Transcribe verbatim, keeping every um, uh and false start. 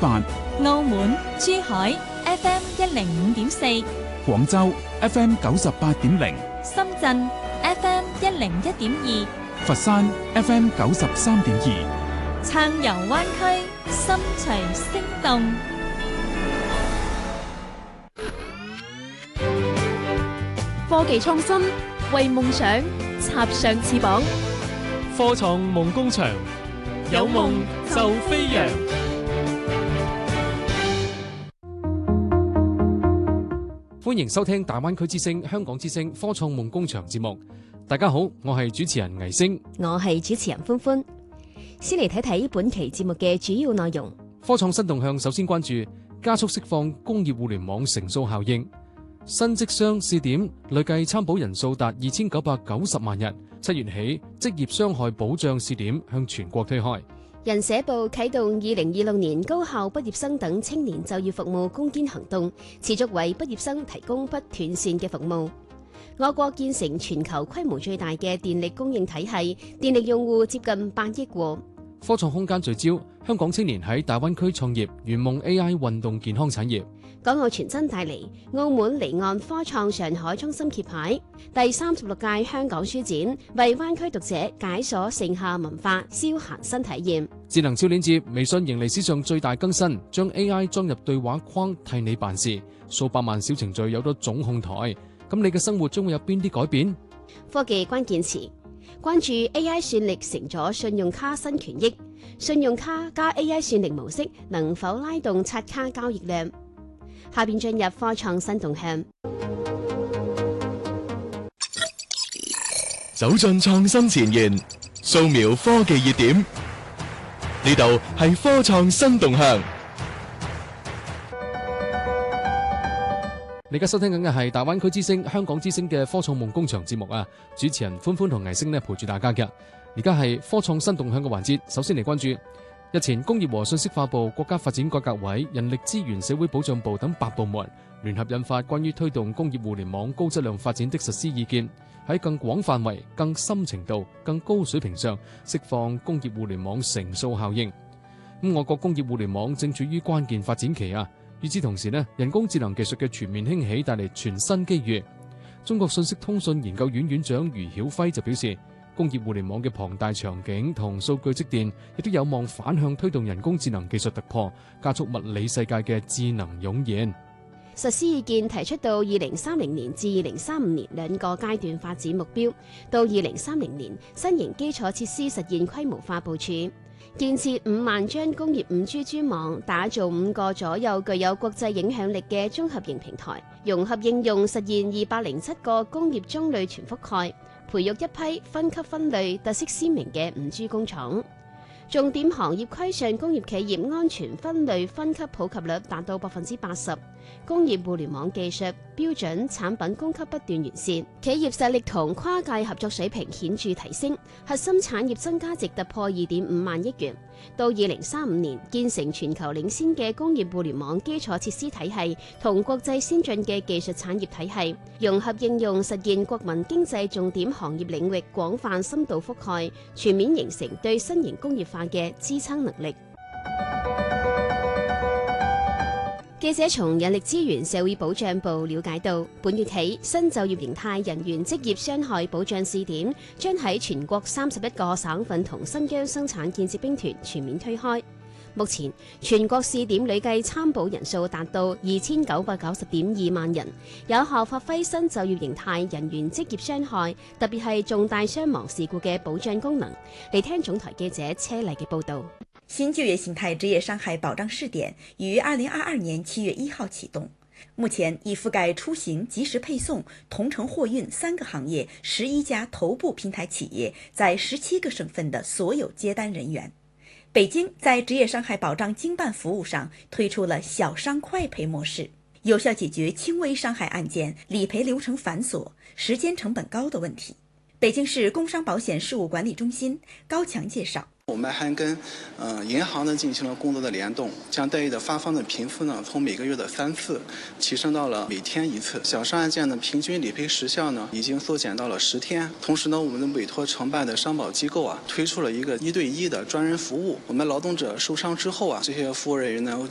八， 澳門、珠海 F M 一零五點四， 廣州 F M 九十八點零， 深圳 F M 一零一點二， 佛山 F M 九十三點二。 暢遊灣區，心隨聲動。 科技創新，為夢想插上翅膀。 科創夢工場，有夢就飛揚。歡迎收聽大灣區之聲、香港之聲科創夢工場節目。大家好，我係主持人倪星， 我係主持人歡歡。先嚟睇睇本期節目嘅主要內容。 科創新動向首先關注加速釋放工業互聯網乘數效應。新職商試點累計參保人數達二千九百九十萬人。七月起，職業傷害保障試點向全國推開。 人社部啟動二零二六年高校畢業生等青年就業服務攻堅行動，持續為畢業生提供不斷線嘅服務。我國建成全球規模最大嘅電力供應體系，電力用戶接近八億戶。 科創空間聚焦，香港青年喺大灣區創業，圓夢 A I 運動健康產業。 港澳傳真帶嚟澳門離岸科創上海中心揭牌。第三十六屆香港書展為灣區讀者解鎖盛夏文化消閒新體驗。 智能超鏈接，微信迎嚟史上最大更新，將 A I 裝入對話框替你辦事，數百萬小程序有咗總控台。咁你嘅生活將會有邊啲改變？ 科技關鍵詞，關注 A I 算力成咗信用卡新權益，信用卡加 A I 算力模式能否拉動刷卡交易量？下邊進入科創新動向， 走進創新前沿，掃描科技熱點，呢度係科創新動向。 你而家收聽緊嘅係大灣區之聲、香港之聲嘅科創夢工場節目啊！主持人歡歡同倪星呢陪住大家嘅。而家係科創新動向嘅環節，首先嚟關注日前工業和信息化部、國家發展改革委、人力資源社會保障部等八部門聯合印發關於推動工業互聯網高質量發展的實施意見，喺更廣範圍、更深程度、更高水平上釋放工業互聯網乘數效應。咁我國工業互聯網正處於關鍵發展期啊！與此同時呢，人工智能技術嘅全面興起帶嚟全新機遇。中國信息通訊研究院院長余曉輝就表示，工業互聯網嘅龐大場景同數據積澱，亦都有望反向推動人工智能技術突破，加速物理世界嘅智能湧現。 實施意見提出到二零三零年至二零三五年兩個階段發展目標，到二零三零年新型基礎設施實現規模化部署。建設五萬張工業五 G 專網，打造五個左右具有國際影響力嘅綜合型平台，融合應用實現二百零七個工業中類全覆蓋，培育一批分級分類、特色鮮明嘅五 G 工廠。重點行業規上工業企業安全分類分級普及率達到百分之八十，工業互聯網技術標準產品供給不斷完善，企業實力同跨界合作水平顯著提升，核心產業增加值突破二點五萬億元。到二零三五年，建成全球領先嘅工業互聯網基礎設施體系同國際先進嘅技術產業體系，融合應用實現國民經濟重點行業領域廣泛深度覆蓋，全面形成對新型工業化嘅支撐能力。記者從人力資源社會保障部了解到，本月起新就業形態人員職業傷害保障試點將喺全國三十一個省份同新疆生產建設兵團全面推開。目前全國試點累計參保人數達到二千九百九十點二萬人，有效發揮新就業形態人員職業傷害，特別係重大傷亡事故嘅保障功能。嚟聽總台記者車麗嘅報道。 新就業形態職業傷害保障試點於二零二二年七月一號啟動，目前已覆蓋出行、即時配送、同城貨運三個行業十一家頭部平台企業，在十七個省份的所有接單人員。北京在職業傷害保障經辦服務上推出了小傷快賠模式，有效解決輕微傷害案件理賠流程繁瑣、時間成本高的問題。北京市工傷保險事務管理中心高強介紹， 我們還跟呃銀行呢進行了工作的聯動，將待遇的發放的頻次呢從每個月的三次提升到了每天一次。小傷案件的平均理賠時效呢已經縮減到了十天。同時呢，我們的委託承辦的商保機構啊推出了一個一對一的專人服務。我們勞動者受傷之後啊，這些服務人員呢